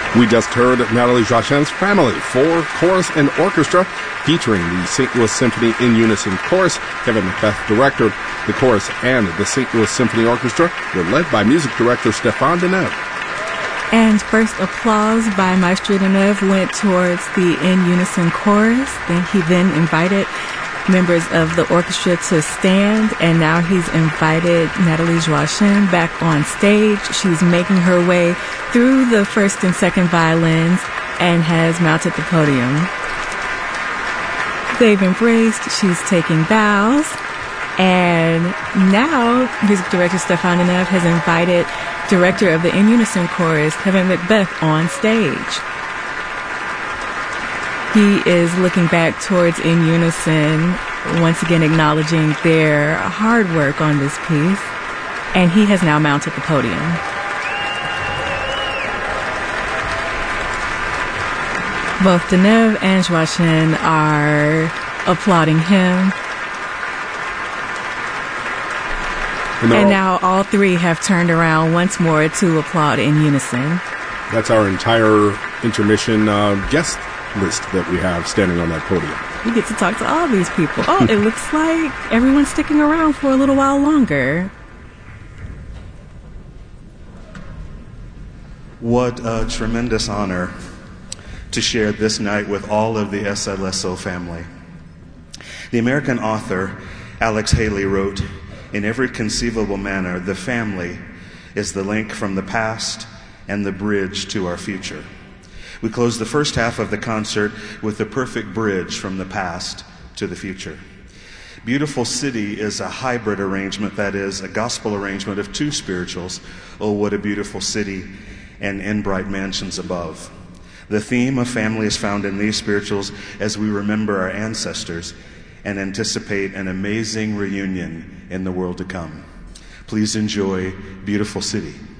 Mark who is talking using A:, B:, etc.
A: We just heard Nathalie Joachim's Family for chorus and orchestra, featuring the St. Louis Symphony in Unison Chorus. Kevin Macbeth directed the chorus, and the St. Louis Symphony Orchestra were led by music director Stéphane Deneuve.
B: And first applause by Maestro Deneuve went towards the In Unison Chorus. He then invited members of the orchestra to stand, and now he's invited Nathalie Joachim back on stage. She's making her way through the first and second violins and has mounted the podium. They've embraced, she's taking bows, and now music director Stéphane Deneuve has invited director of the In Unison Chorus, Kevin Macbeth, on stage. He is looking back towards In Unison, once again acknowledging their hard work on this piece, and he has now mounted the podium. Both Deneuve and Joachim are applauding him. And now all three have turned around once more to applaud In Unison.
A: That's our entire intermission guest list that we have standing on that podium.
B: We get to talk to all these people. Oh, it looks like everyone's sticking around for a little while longer.
C: What a tremendous honor to share this night with all of the SLSO family. The American author Alex Haley wrote, "In every conceivable manner, the family is the link from the past and the bridge to our future." We closed the first half of the concert with the perfect bridge from the past to the future. Beautiful City is a hybrid arrangement, that is, a gospel arrangement of two spirituals, "Oh, What a Beautiful City" and "In Bright Mansions Above." The theme of family is found in these spirituals as we remember our ancestors and anticipate an amazing reunion in the world to come. Please enjoy Beautiful City.